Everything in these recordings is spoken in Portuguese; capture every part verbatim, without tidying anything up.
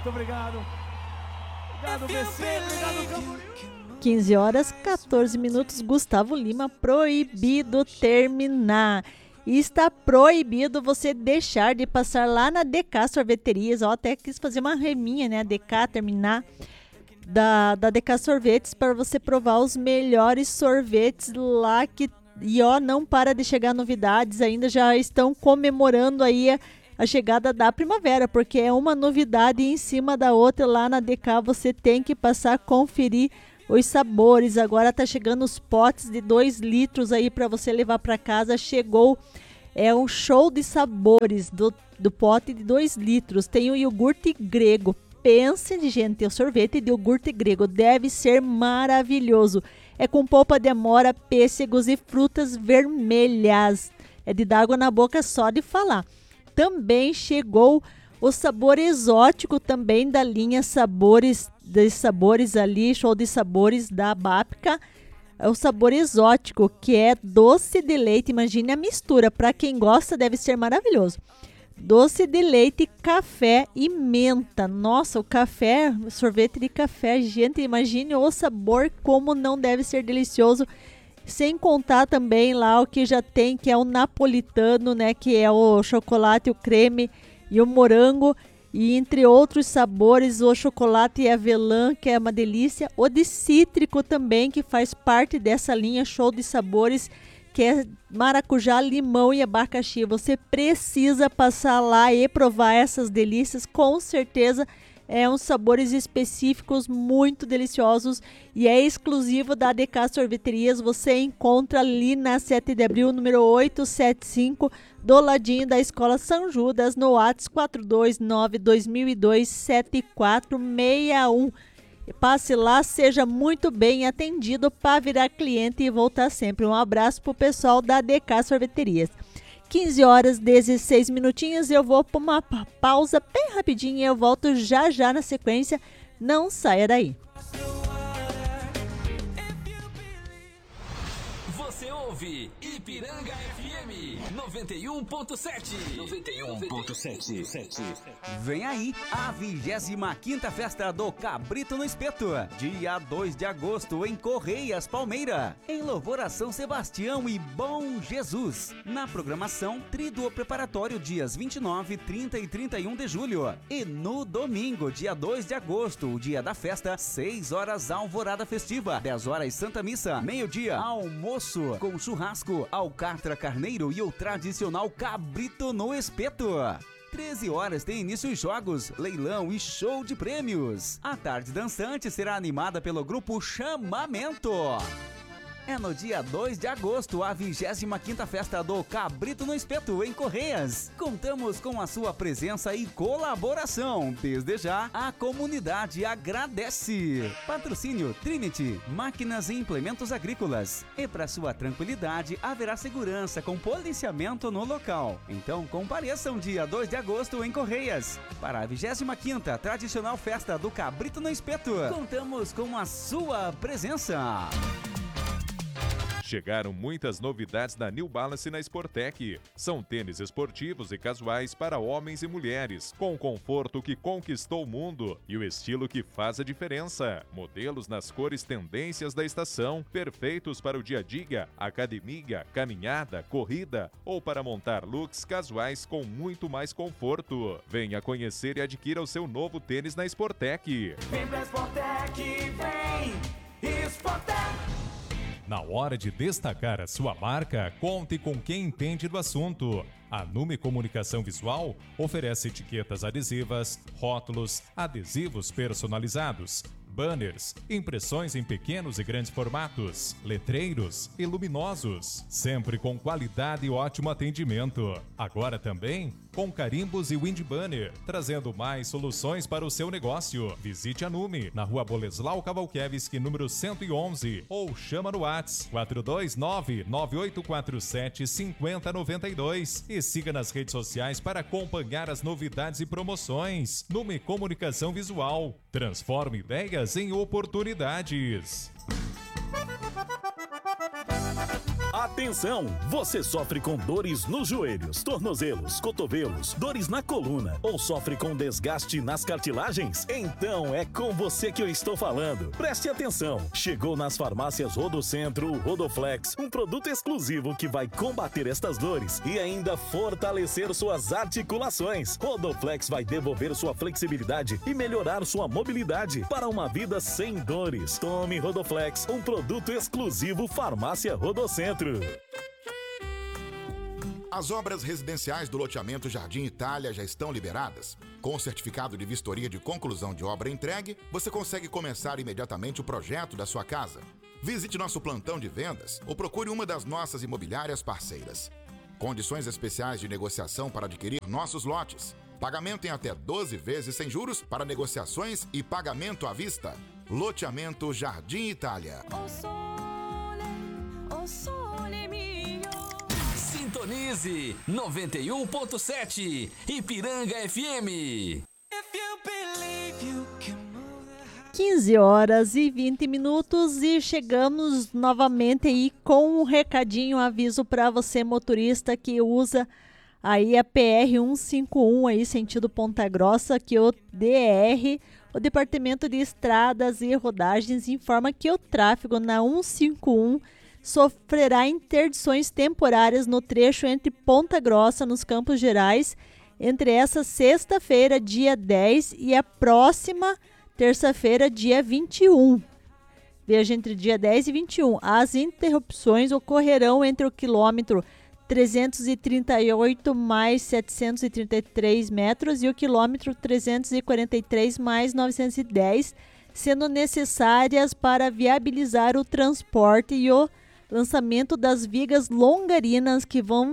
Muito obrigado. Obrigado, B C. Obrigado, Camboriú. quinze horas, catorze minutos. Gustavo Lima, proibido terminar. E está proibido você deixar de passar lá na D K Sorveterias. Ó, até quis fazer uma reminha, né? A D K terminar da, da D K Sorvetes para você provar os melhores sorvetes lá que... E ó, não para de chegar novidades, ainda já estão comemorando aí a, a chegada da primavera, porque é uma novidade em cima da outra lá na D K, você tem que passar a conferir os sabores. Agora tá chegando os potes de dois litros aí para você levar para casa, chegou, é um show de sabores do, do pote de dois litros, tem o iogurte grego, pense, gente, o sorvete de iogurte grego deve ser maravilhoso. É com polpa de amora, pêssegos e frutas vermelhas. É de dar água na boca só de falar. Também chegou o sabor exótico também da linha Sabores, de sabores ali, show de sabores da Bápica. É o sabor exótico, que é doce de leite. Imagine a mistura. Para quem gosta, deve ser maravilhoso. Doce de leite, café e menta. Nossa, o café, sorvete de café, gente, imagine o sabor, como não deve ser delicioso. Sem contar também lá o que já tem, que é o napolitano, né, que é o chocolate, o creme e o morango. E entre outros sabores, o chocolate e avelã, que é uma delícia. O de cítrico também, que faz parte dessa linha show de sabores, que é maracujá, limão e abacaxi. Você precisa passar lá e provar essas delícias, com certeza. É uns sabores específicos muito deliciosos e é exclusivo da A D K Sorveterias. Você encontra ali na sete de abril, número oitocentos e setenta e cinco, do ladinho da Escola São Judas, no WhatsApp quatro dois nove, dois mil e dois, sete quatro seis um. Passe lá, seja muito bem atendido para virar cliente e voltar sempre. Um abraço para o pessoal da D K Sorveterias. quinze horas, dezesseis minutinhos. Eu vou para uma pausa bem rapidinho e eu volto já já na sequência. Não saia daí. Você ouve Ipiranga F M noventa e um ponto sete. noventa e um ponto sete. Vem aí a vigésima quinta festa do Cabrito no Espeto, dia dois de agosto em Correias, Palmeira, em louvor a São Sebastião e Bom Jesus. Na programação, tríduo preparatório dias vinte e nove, trinta e trinta e um de julho. E no domingo, dia dois de agosto, o dia da festa, seis horas alvorada festiva, dez horas Santa Missa, meio-dia almoço com churrasco, alcatra carneiro e o tradicional cabrito no espeto. treze horas tem início os jogos, leilão e show de prêmios. A tarde dançante será animada pelo grupo Chamamento. É no dia dois de agosto, a vigésima quinta festa do Cabrito no Espeto, em Correias. Contamos com a sua presença e colaboração. Desde já, a comunidade agradece. Patrocínio Trinity, máquinas e implementos agrícolas. E para sua tranquilidade, haverá segurança com policiamento no local. Então, compareçam dia dois de agosto em Correias, para a vigésima quinta tradicional festa do Cabrito no Espeto. Contamos com a sua presença. Chegaram muitas novidades da New Balance na Sportec. São tênis esportivos e casuais para homens e mulheres, com o conforto que conquistou o mundo e o estilo que faz a diferença. Modelos nas cores tendências da estação, perfeitos para o dia a dia, academia, caminhada, corrida ou para montar looks casuais com muito mais conforto. Venha conhecer e adquira o seu novo tênis na Sportec. Vem pra Sportec, vem Sportec. Na hora de destacar a sua marca, conte com quem entende do assunto. A Nume Comunicação Visual oferece etiquetas adesivas, rótulos, adesivos personalizados, banners, impressões em pequenos e grandes formatos, letreiros e luminosos, sempre com qualidade e ótimo atendimento. Agora também com carimbos e wind banner, trazendo mais soluções para o seu negócio. Visite a Nume, na rua Boleslau Cavalkevski, número cento e onze, ou chama no WhatsApp quatro dois nove, nove oito quatro sete, cinco zero nove dois e siga nas redes sociais para acompanhar as novidades e promoções. Nume Comunicação Visual, transforma ideias em oportunidades. A Atenção! Você sofre com dores nos joelhos, tornozelos, cotovelos, dores na coluna ou sofre com desgaste nas cartilagens? Então é com você que eu estou falando. Preste atenção! Chegou nas farmácias Rodocentro o Rodoflex, um produto exclusivo que vai combater estas dores e ainda fortalecer suas articulações. Rodoflex vai devolver sua flexibilidade e melhorar sua mobilidade para uma vida sem dores. Tome Rodoflex, um produto exclusivo Farmácia Rodocentro. As obras residenciais do loteamento Jardim Itália já estão liberadas. Com o certificado de vistoria de conclusão de obra entregue, você consegue começar imediatamente o projeto da sua casa. Visite nosso plantão de vendas ou procure uma das nossas imobiliárias parceiras. Condições especiais de negociação para adquirir nossos lotes. Pagamento em até doze vezes sem juros para negociações e pagamento à vista. Loteamento Jardim Itália. Sintonize noventa e um ponto sete Ipiranga F M. quinze horas e vinte minutos e chegamos novamente aí com um recadinho, um aviso para você motorista que usa aí a P R cento e cinquenta e um aí sentido Ponta Grossa, que o D E R, o Departamento de Estradas e Rodagens, informa que o tráfego na cento e cinquenta e um sofrerá interdições temporárias no trecho entre Ponta Grossa, nos Campos Gerais, entre essa sexta-feira, dia dez, e a próxima terça-feira, dia vinte e um. Veja, entre dia dez e vinte e um. As interrupções ocorrerão entre o quilômetro trezentos e trinta e oito mais setecentos e trinta e três metros e o quilômetro trezentos e quarenta e três mais novecentos e dez, sendo necessárias para viabilizar o transporte e o lançamento das vigas longarinas que vão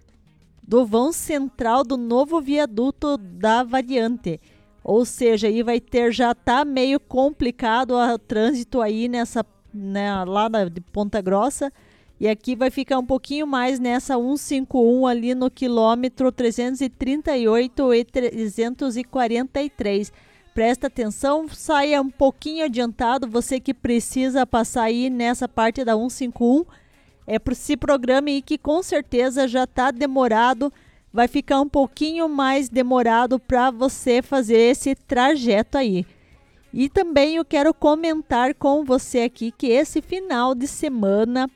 do vão central do novo viaduto da variante. Ou seja, aí vai ter, já tá meio complicado o trânsito aí nessa, né, lá na, de Ponta Grossa. E aqui vai ficar um pouquinho mais nessa cento e cinquenta e um ali no quilômetro trezentos e trinta e oito e trezentos e quarenta e três. Presta atenção, saia um pouquinho adiantado, você que precisa passar aí nessa parte da cento e cinquenta e um. É para esse programa aí que com certeza já está demorado, vai ficar um pouquinho mais demorado para você fazer esse trajeto aí. E também eu quero comentar com você aqui que esse final de semana,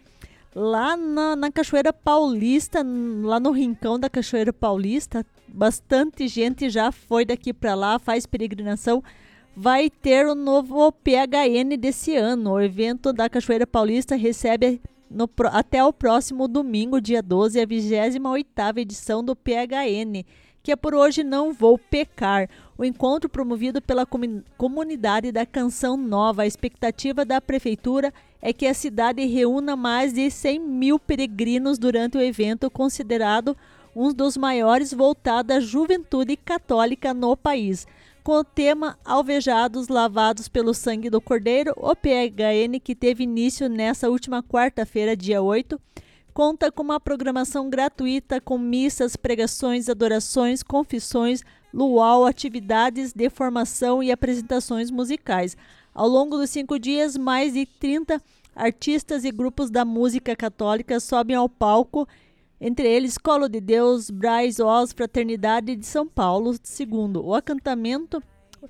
lá na, na Cachoeira Paulista, lá no rincão da Cachoeira Paulista, bastante gente já foi daqui para lá, faz peregrinação. Vai ter o novo P H N desse ano. O evento da Cachoeira Paulista recebe no, até o próximo domingo, dia doze, a vigésima oitava edição do P H N, que é por hoje Não Vou Pecar. O encontro promovido pela comun- comunidade da Canção Nova. A expectativa da prefeitura é que a cidade reúna mais de cem mil peregrinos durante o evento, considerado um dos maiores voltado à juventude católica no país. Com o tema Alvejados Lavados pelo Sangue do Cordeiro, o P H N, que teve início nessa última quarta-feira, dia oito, conta com uma programação gratuita com missas, pregações, adorações, confissões, luau, atividades de formação e apresentações musicais. Ao longo dos cinco dias, mais de trinta artistas e grupos da música católica sobem ao palco, entre eles Colo de Deus, Braz Oz, Fraternidade de São Paulo segundo. O acampamento,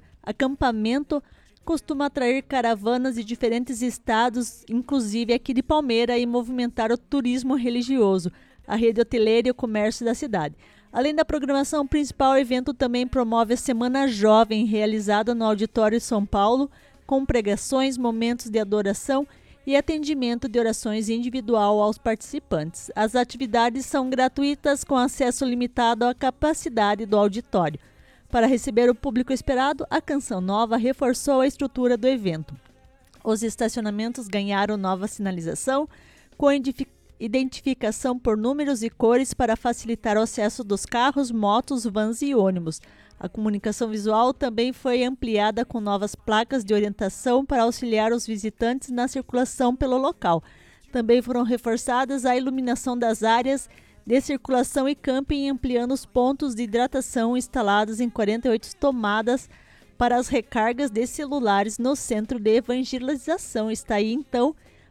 acampamento costuma atrair caravanas de diferentes estados, inclusive aqui de Palmeira, e movimentar o turismo religioso, a rede hoteleira e o comércio da cidade. Além da programação principal, o evento também promove a Semana Jovem, realizada no Auditório São Paulo, com pregações, momentos de adoração e atendimento de orações individual aos participantes. As atividades são gratuitas, com acesso limitado à capacidade do auditório. Para receber o público esperado, a Canção Nova reforçou a estrutura do evento. Os estacionamentos ganharam nova sinalização, com identificação por números e cores para facilitar o acesso dos carros, motos, vans e ônibus. A comunicação visual também foi ampliada com novas placas de orientação para auxiliar os visitantes na circulação pelo local. Também foram reforçadas a iluminação das áreas de circulação e camping, ampliando os pontos de hidratação instalados em quarenta e oito tomadas para as recargas de celulares no centro de evangelização. Está aí, então,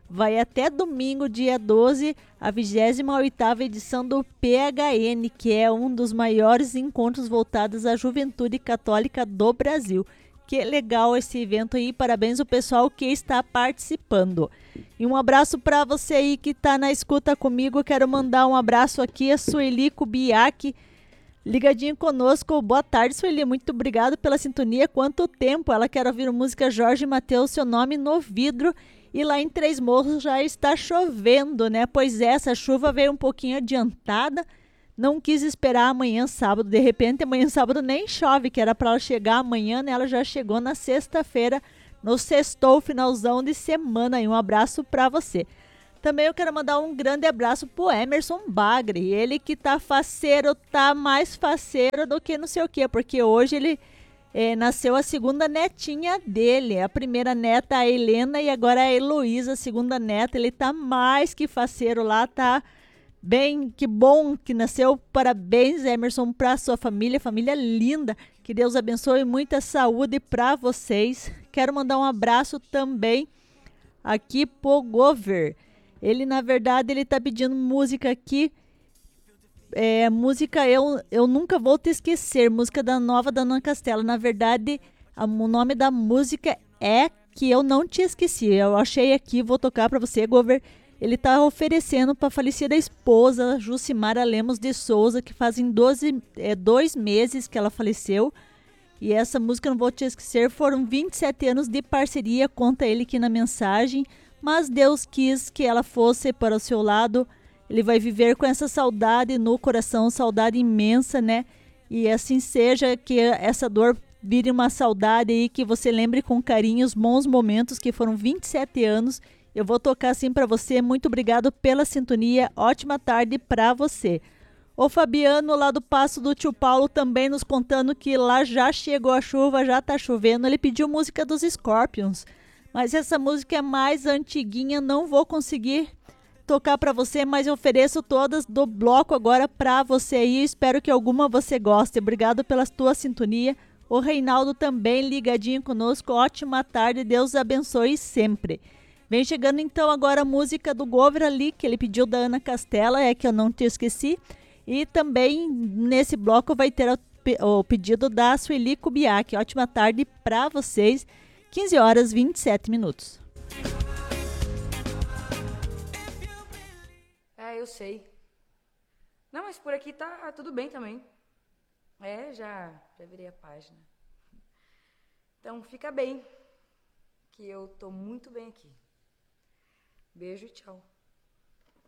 vai até domingo, dia doze, a vigésima oitava edição do P H N, que é um dos maiores encontros voltados à juventude católica do Brasil. Que legal esse evento aí, parabéns ao pessoal que está participando. E um abraço para você aí que está na escuta comigo, quero mandar um abraço aqui a Sueli Kubiak, ligadinho conosco. Boa tarde, Sueli, muito obrigado pela sintonia, quanto tempo, ela quer ouvir a música Jorge Mateus, Seu Nome no Vidro. E lá em Três Morros já está chovendo, né? Pois é, essa chuva veio um pouquinho adiantada. Não quis esperar amanhã, sábado. De repente, amanhã, sábado, nem chove, que era para ela chegar amanhã, né? Ela já chegou na sexta-feira, no sextou, finalzão de semana. E um abraço para você. Também eu quero mandar um grande abraço pro Emerson Bagre. Ele que tá faceiro, tá mais faceiro do que não sei o quê, porque hoje ele... É, nasceu a segunda netinha dele, a primeira neta a Helena e agora a Heloísa, a segunda neta. Ele tá mais que faceiro lá, tá bem, que bom que nasceu. Parabéns, Emerson, para sua família, família linda, que Deus abençoe, muita saúde para vocês. Quero mandar um abraço também aqui pro Gover. Ele, na verdade, ele tá pedindo música aqui. É, música eu, eu Nunca Vou Te Esquecer, música da nova da Ana Castela. Na verdade, a, o nome da música é Que Eu Não Te Esqueci. Eu achei aqui, vou tocar para você, Gover. Ele tá oferecendo para a falecida esposa, Jucimara Lemos de Souza, que fazem doze, é, dois meses que ela faleceu. E essa música Não Vou Te Esquecer foram vinte e sete anos de parceria, conta ele aqui na mensagem. Mas Deus quis que ela fosse para o seu lado. Ele vai viver com essa saudade no coração, saudade imensa, né? E assim seja, que essa dor vire uma saudade aí, que você lembre com carinho os bons momentos, que foram vinte e sete anos. Eu vou tocar assim para você. Muito obrigado pela sintonia. Ótima tarde para você. O Fabiano, lá do Passo do Tio Paulo, também nos contando que lá já chegou a chuva, já tá chovendo. Ele pediu música dos Scorpions, mas essa música é mais antiguinha, não vou conseguir tocar para você, mas eu ofereço todas do bloco agora para você aí. Espero que alguma você goste. Obrigado pela tua sintonia. O Reinaldo também ligadinho conosco. Ótima tarde, Deus abençoe sempre. Vem chegando então agora a música do Gover ali, que ele pediu da Ana Castela, é Que Eu Não Te Esqueci. E também nesse bloco vai ter o pedido da Sueli Kubiak. Ótima tarde para vocês. quinze horas e vinte e sete minutos. É, eu sei. Não, mas por aqui tá tudo bem também. É, já, já virei a página. Então, fica bem, que eu tô muito bem aqui. Beijo e tchau.